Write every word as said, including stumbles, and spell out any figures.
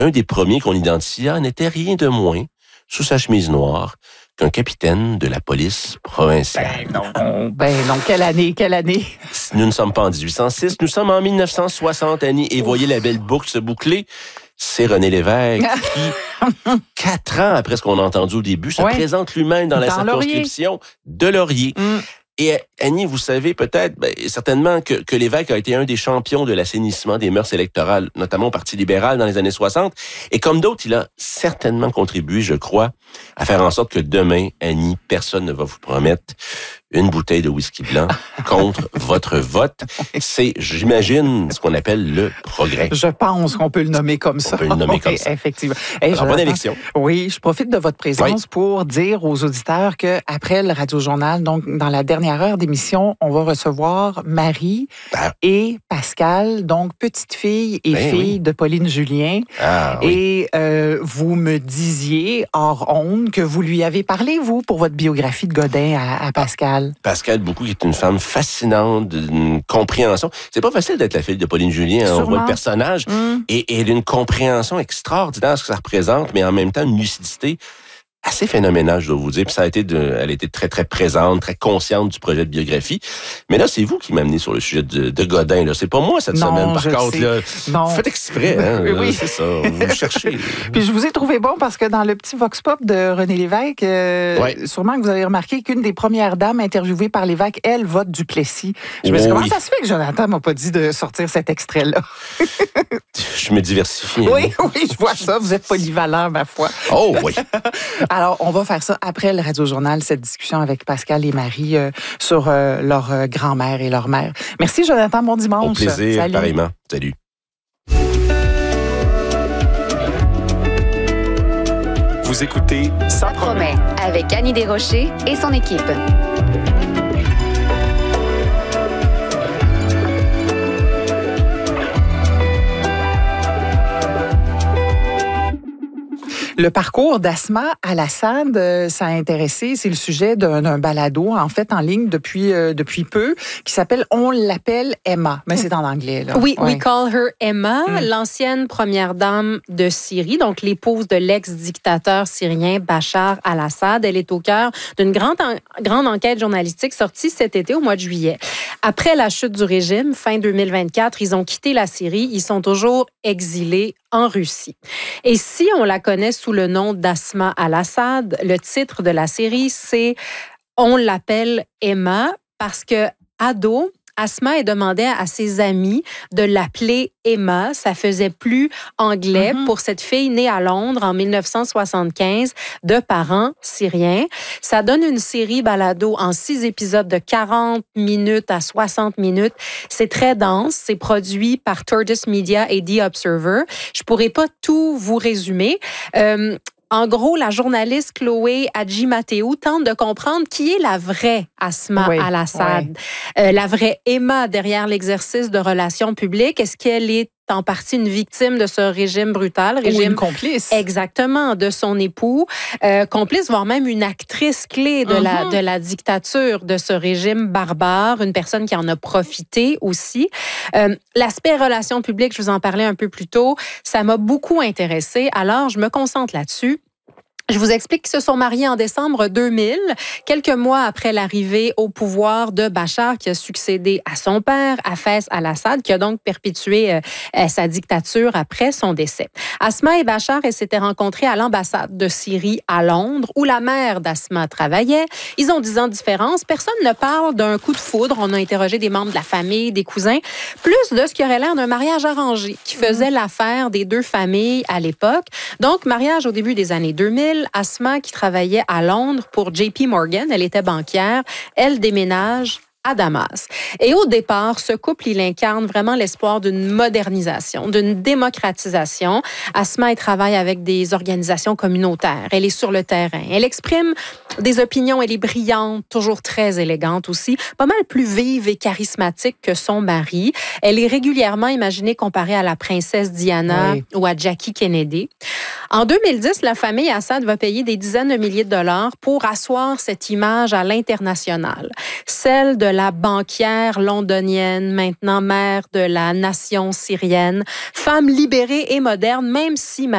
un des premiers qu'on identifia n'était rien de moins, sous sa chemise noire, qu'un capitaine de la police provinciale. Ben non, ben non, quelle année, quelle année? Nous ne sommes pas en dix-huit cent six, nous sommes en mille neuf cent soixante, Annie, et Ouf. Voyez la belle boucle se boucler. C'est René Lévesque qui, quatre ans après ce qu'on a entendu au début, se ouais. présente lui-même dans, dans la circonscription Laurier. de Laurier. Mm. Et Annie, vous savez peut-être, ben, certainement que, que Lévesque a été un des champions de l'assainissement des mœurs électorales, notamment au Parti libéral dans les années soixante. Et comme d'autres, il a certainement contribué, je crois, à faire en sorte que demain, Annie, personne ne va vous promettre une bouteille de whisky blanc contre votre vote. C'est, j'imagine, ce qu'on appelle le progrès. Je pense qu'on peut le nommer comme ça. On peut le nommer comme oui, ça. Effectivement. Hey, Alors, bonne élection. Oui, je profite de votre présence oui. pour dire aux auditeurs qu'après le Radio-Journal, donc dans la dernière heure d'émission, on va recevoir Marie ah. et Pascal, donc petite fille et ben fille oui. de Pauline Julien. Ah, oui. Et euh, vous me disiez, hors onde, que vous lui avez parlé, vous, pour votre biographie de Godin à, à Pascal. Pascal Beaucoup, qui est une femme fascinante, d'une compréhension. C'est pas facile d'être la fille de Pauline Julien. Hein, on voit le personnage. Mm. Et, et elle a une compréhension extraordinaire de ce que ça représente, mais en même temps une lucidité assez phénoménale, je dois vous dire. Puis ça a été de, elle a été très, très présente, très consciente du projet de biographie. Mais là, c'est vous qui m'amenez sur le sujet de, de Godin. Là. C'est pas moi cette non, semaine, par contre. Là. Non. Vous faites exprès, hein? Oui. Là, c'est ça. Vous cherchez. Puis je vous ai trouvé bon parce que dans le petit vox pop de René Lévesque, euh, ouais. sûrement que vous avez remarqué qu'une des premières dames interviewées par Lévesque, elle, vote Duplessis. Je me suis dit, oh, comment oui. ça se fait que Jonathan m'a pas dit de sortir cet extrait-là? Je me diversifie. Oui, hein. oui, je vois ça. Vous êtes polyvalent, ma foi. Oh oui. Alors, on va faire ça après le Radio-Journal, cette discussion avec Pascal et Marie euh, sur euh, leur euh, grand-mère et leur mère. Merci, Jonathan. Bon dimanche. Au plaisir, Salut. Pareillement. Salut. Vous écoutez Ça promet avec Annie Desrochers et son équipe. Le parcours d'Asma Al-Assad, euh, ça a intéressé, c'est le sujet d'un, d'un balado, en fait, en ligne depuis, euh, depuis peu, qui s'appelle « On l'appelle Emma », mais c'est en anglais. Là. Oui, ouais. We Call Her Emma, mm. l'ancienne première dame de Syrie, donc l'épouse de l'ex-dictateur syrien Bachar Al-Assad. Elle est au cœur d'une grande, en, grande enquête journalistique sortie cet été, au mois de juillet. Après la chute du régime, fin deux mille vingt-quatre, ils ont quitté la Syrie, ils sont toujours exilés en Russie. Et si on la connaît sous le nom d'Asma Al-Assad, le titre de la série, c'est « On l'appelle Emma » parce que, ado, Asma a demandé à ses amis de l'appeler Emma. Ça faisait plus anglais mm-hmm. pour cette fille née à Londres en dix-neuf cent soixante-quinze de parents syriens. Ça donne une série balado en six épisodes de quarante minutes à soixante minutes. C'est très dense. C'est produit par Tortoise Media et The Observer. Je pourrais pas tout vous résumer. Euh, En gros, la journaliste Chloé Hadjimateou tente de comprendre qui est la vraie Asma oui, Al-Assad, oui. euh, la vraie Emma derrière l'exercice de relations publiques. Est-ce qu'elle est en partie une victime de ce régime brutal, régime ou une complice, exactement, de son époux, euh, complice, voire même une actrice clé de, mm-hmm. la, de la dictature de ce régime barbare, une personne qui en a profité aussi. Euh, l'aspect relations publiques, je vous en parlais un peu plus tôt, ça m'a beaucoup intéressée, alors je me concentre là-dessus. Je vous explique qu'ils se sont mariés en décembre deux mille, quelques mois après l'arrivée au pouvoir de Bachar, qui a succédé à son père, Hafez Al-Assad, qui a donc perpétué euh, sa dictature après son décès. Asma et Bachar elles s'étaient rencontrés à l'ambassade de Syrie à Londres, où la mère d'Asma travaillait. Ils ont dix ans de différence. Personne ne parle d'un coup de foudre. On a interrogé des membres de la famille, des cousins, plus de ce qui aurait l'air d'un mariage arrangé, qui faisait mmh. l'affaire des deux familles à l'époque. Donc, mariage au début des années deux mille, Asma, qui travaillait à Londres pour J P Morgan, elle était banquière, elle déménage à Damas. Et au départ, ce couple, il incarne vraiment l'espoir d'une modernisation, d'une démocratisation. Asma, elle travaille avec des organisations communautaires. Elle est sur le terrain. Elle exprime des opinions. Elle est brillante, toujours très élégante aussi, pas mal plus vive et charismatique que son mari. Elle est régulièrement imaginée comparée à la princesse Diana oui. ou à Jackie Kennedy. En deux mille dix, la famille Assad va payer des dizaines de milliers de dollars pour asseoir cette image à l'international. Celle de la banquière londonienne, maintenant mère de la nation syrienne, femme libérée et moderne, même si